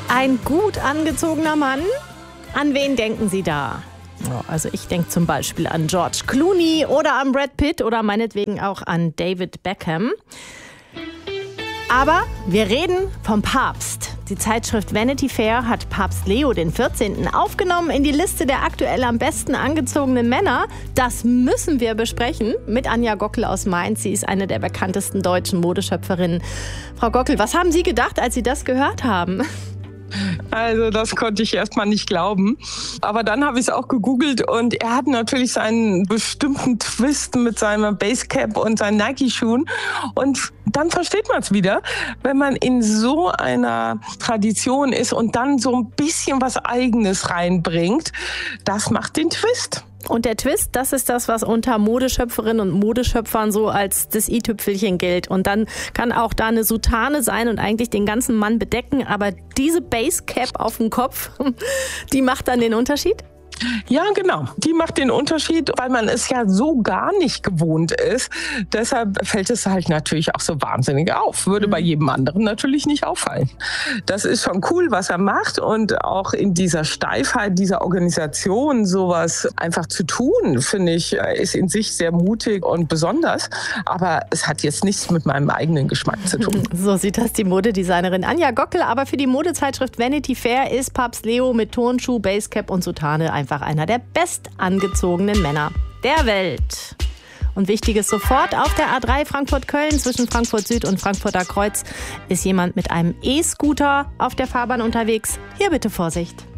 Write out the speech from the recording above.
Ein gut angezogener Mann? An wen denken Sie da? Also ich denke zum Beispiel an George Clooney oder an Brad Pitt oder meinetwegen auch an David Beckham. Aber wir reden vom Papst. Die Zeitschrift Vanity Fair hat Papst Leo XIV. Aufgenommen in die Liste der aktuell am besten angezogenen Männer. Das müssen wir besprechen mit Anja Gockel aus Mainz. Sie ist eine der bekanntesten deutschen Modeschöpferinnen. Frau Gockel, was haben Sie gedacht, als Sie das gehört haben? Also das konnte ich erstmal nicht glauben. Aber dann habe ich es auch gegoogelt und er hat natürlich seinen bestimmten Twist mit seiner Basecap und seinen Nike-Schuhen. Und dann versteht man es wieder, wenn man in so einer Tradition ist und dann so ein bisschen was Eigenes reinbringt. Das macht den Twist. Und der Twist, das ist das, was unter Modeschöpferinnen und Modeschöpfern so als das i-Tüpfelchen gilt. Und dann kann auch da eine Soutane sein und eigentlich den ganzen Mann bedecken. Aber diese Basecap auf dem Kopf, die macht dann den Unterschied? Ja, genau. Die macht den Unterschied, weil man es ja so gar nicht gewohnt ist. Deshalb fällt es halt natürlich auch so wahnsinnig auf. Würde bei jedem anderen natürlich nicht auffallen. Das ist schon cool, was er macht. Und auch in dieser Steifheit dieser Organisation sowas einfach zu tun, finde ich, ist in sich sehr mutig und besonders. Aber es hat jetzt nichts mit meinem eigenen Geschmack zu tun. So sieht das die Modedesignerin Anja Gockel. Aber für die Modezeitschrift Vanity Fair ist Papst Leo mit Turnschuh, Basecap und Soutane einfach einer der bestangezogenen Männer der Welt. Und wichtig ist sofort, auf der A3 Frankfurt-Köln zwischen Frankfurt Süd und Frankfurter Kreuz ist jemand mit einem E-Scooter auf der Fahrbahn unterwegs. Hier bitte Vorsicht.